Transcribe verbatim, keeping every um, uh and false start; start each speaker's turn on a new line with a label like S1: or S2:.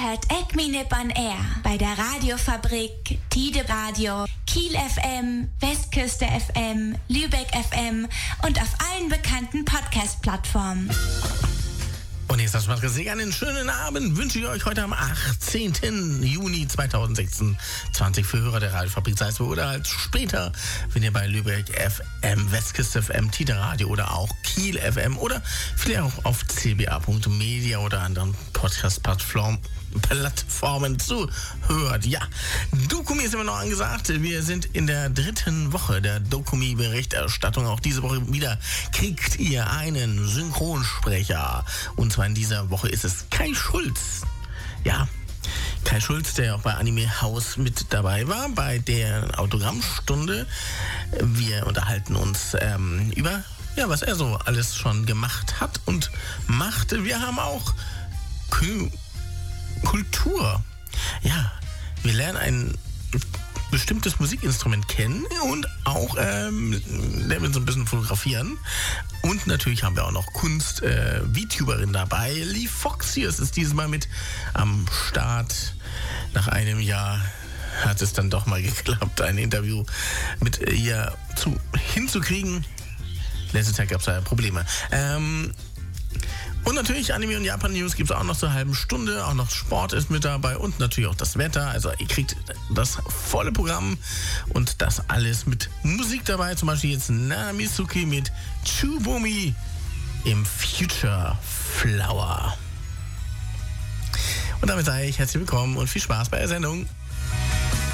S1: hört Eckminip on Air bei der Radiofabrik, Tide Radio, Kiel F M, Westküste F M, Lübeck F M und auf allen bekannten Podcast-Plattformen.
S2: Und jetzt das macht sehr einen schönen Abend. Wünsche ich euch heute am achtzehnten Juni zweitausendsechsundzwanzig für Hörer der Radiofabrik Salzburg oder halt später, wenn ihr bei Lübeck F M, Westküste F M, Tide Radio oder auch Kiel F M oder vielleicht auch auf c b a punkt media oder anderen Podcast-Plattformen Plattformen zuhört. Ja, Dokumi ist immer noch angesagt. Wir sind in der dritten Woche der Dokumi-Berichterstattung. Auch diese Woche wieder kriegt ihr einen Synchronsprecher. Und zwar in dieser Woche ist es Kai Schulz. Ja, Kai Schulz, der auch bei Anime House mit dabei war, bei der Autogrammstunde. Wir unterhalten uns ähm, über, ja, was er so alles schon gemacht hat und machte. Wir haben auch Kü- Kultur. Ja, wir lernen ein bestimmtes Musikinstrument kennen und auch ähm, lernen so ein bisschen fotografieren. Und natürlich haben wir auch noch Kunst-VTuberin äh, dabei. Lee Foxius ist dieses Mal mit am Start. Nach einem Jahr hat es dann doch mal geklappt, ein Interview mit ihr zu, hinzukriegen. Letzten Tag gab es ja Probleme. Ähm, Und natürlich Anime und Japan-News gibt es auch noch zur halben Stunde. Auch noch Sport ist mit dabei und natürlich auch das Wetter. Also ihr kriegt das volle Programm und das alles mit Musik dabei. Zum Beispiel jetzt Nanamizuki mit Chubumi im Future Flower. Und damit sage ich herzlich willkommen und viel Spaß bei der Sendung.